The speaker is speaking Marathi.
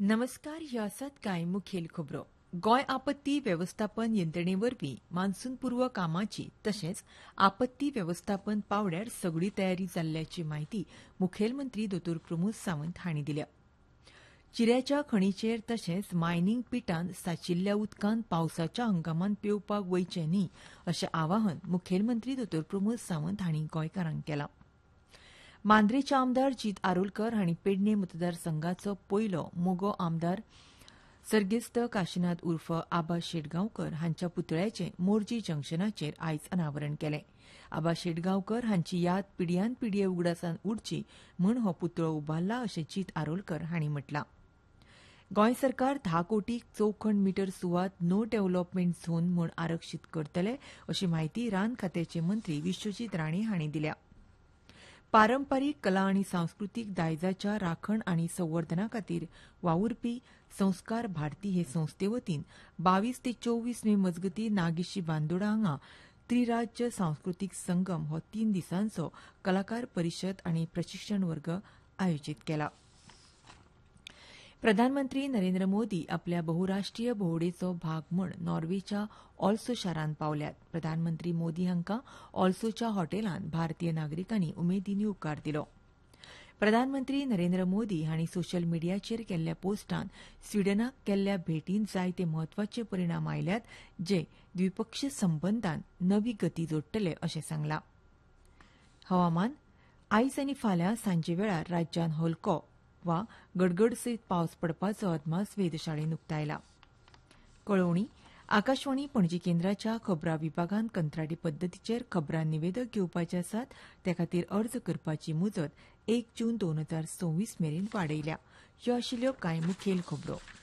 नमस्कार, ह्यो आसात कांय मुखेल खबरो. गोंय आपत्ती वेवस्थापन यंत्रणेवरवीं मान्सूनपूर्व कामाची तशेंच आपत्ती वेवस्थापन पावड्यार सगळी तयारी जाल्ल्याची म्हायती मुखेलमंत्री दोतोर प्रमोद सावंत हांणी दिल्या. चिऱ्याच्या खणीचेर तशेंच मायनिंग पिटांत साचिल्ल्या उदकांत पावसाच्या हंगामांत पेंवपाक वचचें न्ही अशें आवाहन मुखेलमंत्री दोतोर प्रमोद सावंत हांणी गोंयकारांक केलां. मांद्रेचे आमदार जीत आरोलकर हांणी पेडणे मतदारसंघाचो पयलो मोगो आमदार सर्गेस्त काशीनाथ उर्फ आबा शेटगांवकर हांच्या पुतळ्याचें मोरजी जंक्शनाचेर आयज अनावरण केलें. आबा शेटगांवकर हांची याद पिडयान पिडये उगडासावन उरची म्हूण हो पुतळो उबारला अशें जीत आरोलकर हांणी म्हटलां. गोंय सरकार 10 कोटी चौखण मीटर सुवात नो डेव्हलपमेंट झोन म्हूण आरक्षीत करतले अशी म्हायती रान खात्याचे मंत्री विश्वजीत राणे हांणी दिल्या. पारंपारीक कला आनी सांस्कृतीक दायजाच्या राखण आनी संवर्धना खातीर वावुरपी संस्कार भारती हे संस्थे वतीन 22 ते 24 मे मजगतीं नागेशी बांदोडा हांगा त्रिराज्य सांस्कृतीक संगम हो 3 दिसांचो कलाकार परिशद आनी प्रशिक्षण वर्ग आयोजीत केला. प्रधानमंत्री नरेंद्र मोदी आपल्या बहुराष्ट्रीय भोंवडेचो भाग म्हूण नॉर्वेच्या ऑल्सो शारांत पावल्यात. प्रधानमंत्री मोदी हांकां ऑल्सोच्या हॉटेलांत भारतीय नागरिकांनी उमेदीन येवकार दिलो. प्रधानमंत्री नरेंद्र मोदी हांणी सोशल मिडियाचेर केल्ल्या पोस्टांत स्विडनाक केल्ल्या भेटींत जायते म्हत्वाचे परिणाम आयल्यात जे द्विपक्षीय संबंदांत नवी गती जोडटले अशें सांगलां. हवामान आयज आनी फाल्यां सांजे वेळार राज्यांत हलको वा गडगडसयत पावस पडपाचो अदमास वेधशाळेन उक्तायला. कळोवणी आकाशवाणी पणजी केंद्राच्या खबरां विभागान कंत्राटी पद्दतीचेर खबरां निवेदक घेवपाचे आसात ते खातीर अर्ज करपाची मुजत 1 जून 2026 मेरेन वाडयल्या. ह्यो आशिल्ल्यो कांय मुखेल खबरो.